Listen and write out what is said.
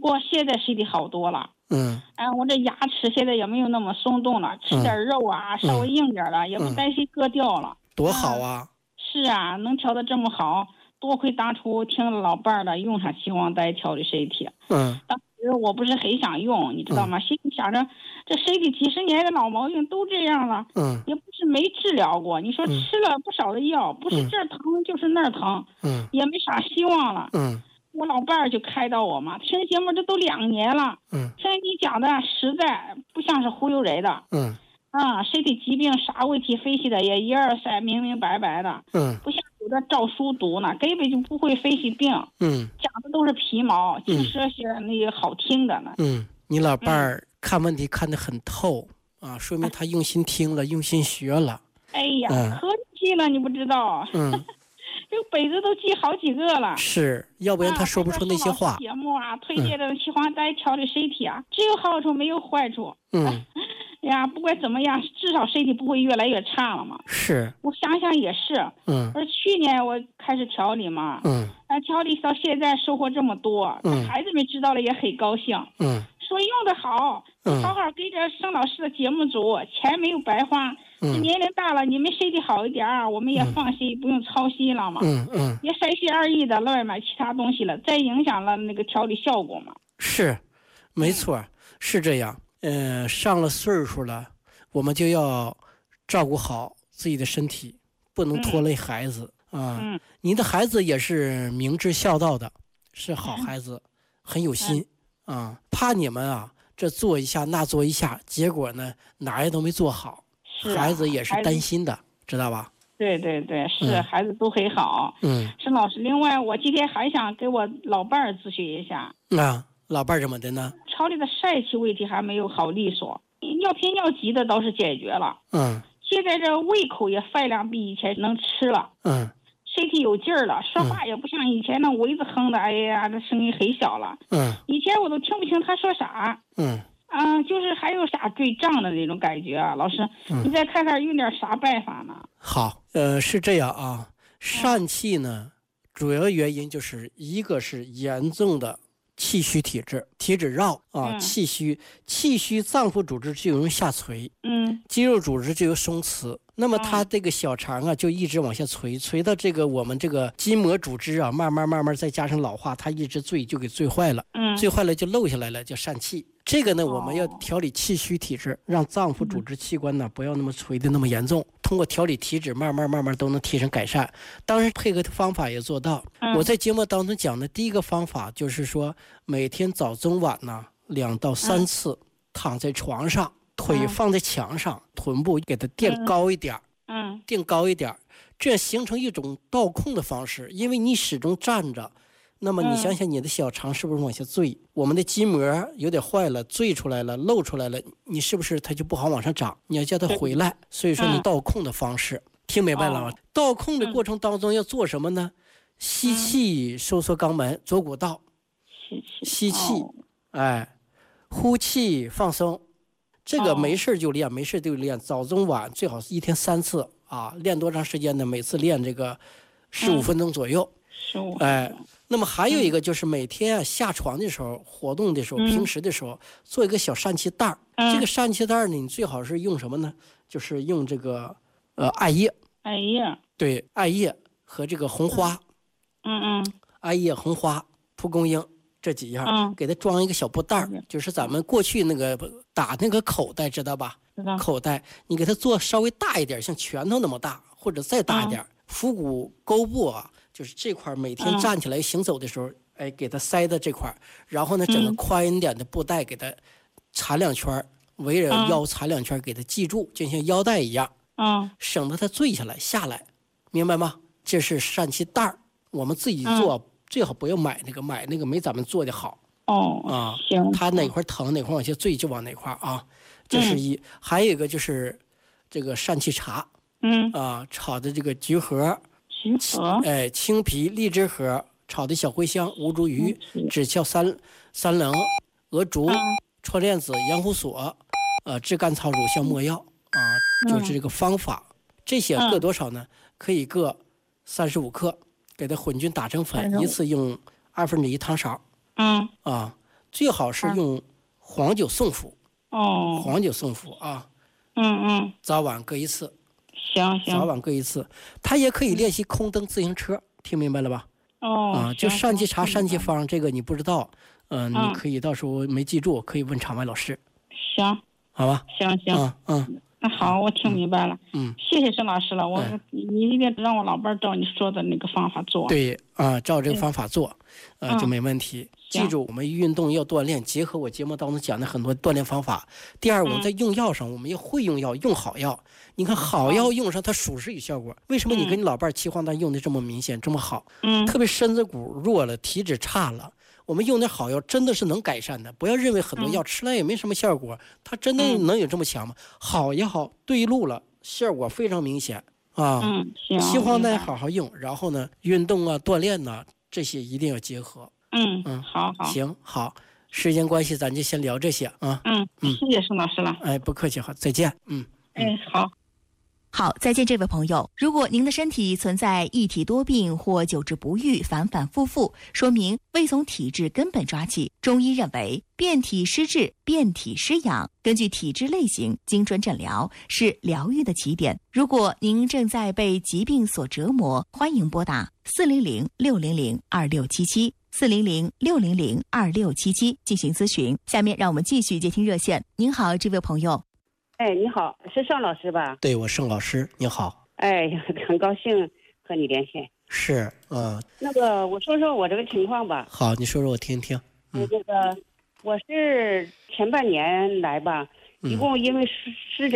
过现在身体好多了。我这牙齿现在也没有那么松动了，吃点肉啊，稍微硬点了，也不担心割掉了。 多好啊！ 是啊，能调得这么好，多亏当初听了老伴儿的，用上岐黄呆调理身体。当时我不是很想用，你知道吗？心里想着这身体几十年的老毛病都这样了，也不是没治疗过。你说吃了不少的药，不是这儿疼就是那儿疼，也没啥希望了。我老伴儿就开导我嘛，听节目这都2年了，听你讲的实在不像是忽悠人的。身体疾病啥问题分析的也1、2、3明明白白的。不像有的照书读呢，根本就不会分析病。讲的都是皮毛，净说些那个好听的呢。 你老伴儿看问题看得很透啊，说明他用心听了，用心学了。 哎呀，可记了，你不知道。这个本子都记好几个了。 是，要不然他说不出那些话。 节目啊，推荐的岐黄呆调理身体啊，只有好处没有坏处。呀，不管怎么样，至少身体不会越来越差了嘛。 是， 我想想也是。而去年我开始调理嘛。调理到现在收获这么多，孩子们知道了也很高兴。说用得好，好好跟着盛老师的节目组，钱没有白花。年龄大了，你们身体好一点，我们也放心，不用操心了嘛。别3心2意的乱买其他东西了，再影响了那个调理效果嘛。 是，没错，是这样。上了岁数了，我们就要照顾好自己的身体，不能拖累孩子啊。你的孩子也是明智孝道的，是好孩子，很有心啊。怕你们啊，这做一下那做一下，结果呢哪也都没做好，孩子也是担心的，知道吧？ 对，是，孩子都很好。沈老师，另外我今天还想给我老伴儿咨询一下。 老伴儿怎么的呢？ 调理的疝气问题还没有好利索，尿频尿急的倒是解决了。现在这胃口也饭量比以前能吃了。身体有劲儿了，说话也不像以前那蚊子哼的，哎呀，这声音很小了。以前我都听不清他说啥。就是还有啥坠胀的那种感觉啊，老师，你再看看用点啥办法呢？ 好，是这样啊，疝气呢，主要原因就是一个是严重的气虚体质，体质绕啊，气虚，脏腑组织就容易下垂，肌肉组织就有松弛，那么它这个小肠啊就一直往下垂到这个我们这个筋膜组织啊，慢慢再加上老化，它一直坠就给坠坏了，坠坏了就漏下来了，叫疝气。这个呢，我们要调理气虚体质，让脏腑组织器官呢不要那么垂的那么严重。通过调理体质，慢慢都能提升改善。当然，配合的方法也做到。我在节目当中讲的第一个方法就是说，每天早中晚呢2到3次，躺在床上，腿放在墙上，臀部给它垫高一点，垫高一点，这样形成一种倒空的方式。因为你始终站着。那么你想想你的小肠是不是往下坠，我们的筋膜有点坏了，坠出来了，露出来了，你是不是它就不好往上长，你要叫它回来。所以说你倒空的方式，听明白了吗？倒空的过程当中要做什么呢？吸气收缩肛门左骨道，吸气呼气放松。这个没事就练，没事就练，早中晚最好是1天3次啊。练多长时间呢？每次练这个15分钟左右。那么还有一个就是每天下床的时候，活动的时候，平时的时候做一个小疝气袋。这个疝气袋呢，你最好是用什么呢？就是用这个艾叶。对，艾叶和这个红花。艾叶、红花、蒲公英这几样，给它装一个小布袋，就是咱们过去那个打那个口袋，知道吧？口袋你给它做稍微大一点，像拳头那么大，或者再大一点。腹股沟部啊，就是这块每天站起来行走的时候，给它塞到这块，然后呢，整个宽一点的布袋给它缠2圈，围着腰缠2圈，给它系住，就像腰带一样，省得它坠下来，明白吗？这是疝气袋，我们自己做，最好不要买那个没咱们做的好。 行， 它哪块疼哪块往下坠就往哪块啊，这是一。还有一个就是这个疝气茶。炒的这个橘核、青皮、荔枝核，炒的小茴香、吴茱萸、枳壳、三棱、鹅竹、川链子、洋胡索，炙甘草、乳香、没药就是这个方法。这些各多少呢？可以各35克，给它混均打成粉，一次用1/2汤勺。 最好是用黄酒送服。黄酒送服啊。早晚各一次。 行。 早晚各一次。他也可以练习空蹬自行车，听明白了吧？就疝气茶、疝气方这个你不知道，你可以到时候没记住，可以问场外老师。 行， 好吧。 行。那好，我听明白了。谢谢沈老师了。你一定让我老伴照你说的那个方法做。 对照这个方法做，就没问题。记住，我们运动要锻炼，结合我节目当中讲的很多锻炼方法。第二，我们在用药上，我们要会用药，用好药。你看好药用上，它属实有效果。为什么你跟你老伴七黄丹用的这么明显，这么好？特别身子骨弱了，体质差了。我们用点好药真的是能改善的，不要认为很多药吃了也没什么效果，它真的能有这么强吗？好药对路了，效果非常明显啊。七黄丹好好用，然后呢，运动啊、锻炼呐，这些一定要结合。 好。 行，好，时间关系咱就先聊这些啊。 谢谢沈老师了。 不客气，好，再见。 好。 好，再见，这位朋友。如果您的身体存在一体多病或久治不愈、反反复复，说明未从体质根本抓起。中医认为，变体施治、变体施养，根据体质类型精准诊疗是疗愈的起点。如果您正在被疾病所折磨，欢迎拨打400-600-2677。400-600-2677进行咨询。下面让我们继续接听热线。您好，这位朋友。 你好，是盛老师吧？ 对，我盛老师，你好。 很高兴和你连线。 是， 那个，我说说我这个情况吧。 好，你说说我听听。 我是前半年来吧，一共因为湿疹